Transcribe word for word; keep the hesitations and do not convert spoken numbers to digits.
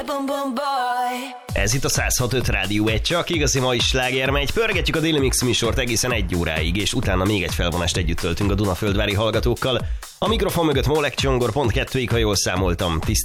Ez itt a száz hat öt Rádió egy, csak igazi mai sláger megy. Pörgetjük a Daily Mix műsort egészen egy óráig, és utána még egy felvonást együtt töltünk a Dunaföldvári hallgatókkal. A mikrofon mögött Molek Csongor, pont kettőig, ha jól számoltam.